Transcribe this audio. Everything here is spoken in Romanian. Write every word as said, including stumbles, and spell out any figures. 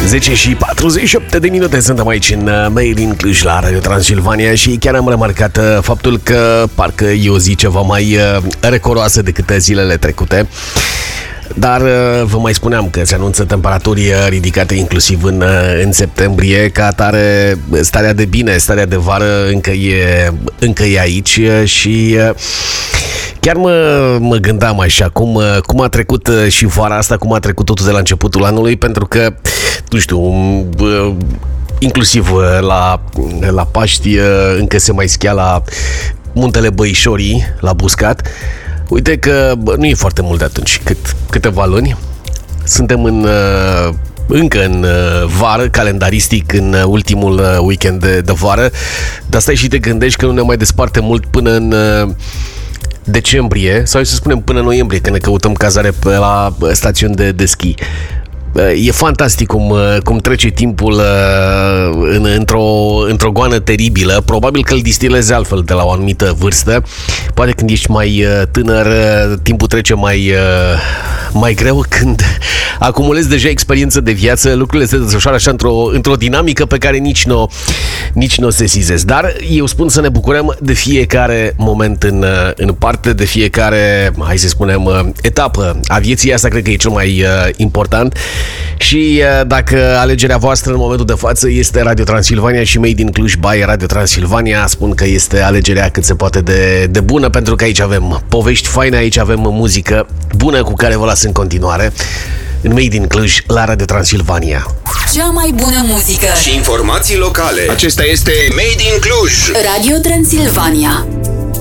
zece și patruzeci și opt de minute suntem aici în Made in Cluj la Radio Transilvania și chiar am remarcat faptul că parcă e o zi ceva mai recoroasă decât zilele trecute. Dar vă mai spuneam că se anunță temperaturi ridicate inclusiv în, în septembrie. Ca atare, starea de bine, starea de vară încă e, încă e aici și chiar mă, mă gândeam așa cum, cum a trecut și vara asta, cum a trecut totul de la începutul anului, pentru că, nu știu, inclusiv la, la Paști încă se mai schia la Muntele Băișorii, la Buscat. Uite că bă, nu e foarte mult de atunci, cât, câteva luni. Suntem în, încă în vară, calendaristic, în ultimul weekend de, de vară. Dar stai și te gândești că nu ne mai desparte mult până în decembrie, sau să spunem până în noiembrie, când ne căutăm cazare pe la stațiuni de, de schi. E fantastic cum, cum trece timpul în, într-o, într-o goană teribilă. Probabil că îl distilezi altfel de la o anumită vârstă. Poate când ești mai tânăr, timpul trece mai, mai greu. Când acumulezi deja experiență de viață, lucrurile se desfășoară așa într-o, într-o dinamică pe care nici nu nici nu o sesizezi. Dar eu spun să ne bucurăm de fiecare moment în, în parte, de fiecare, hai să spunem, etapă a vieții. Asta cred că e cel mai important. Și dacă alegerea voastră în momentul de față este Radio Transilvania și Made in Cluj by Radio Transilvania, spun că este alegerea cât se poate de, de bună, pentru că aici avem povești faine, aici avem muzică bună cu care vă las în continuare în Made in Cluj la Radio Transilvania. Cea mai bună muzică și informații locale. Acesta este Made in Cluj, Radio Transilvania.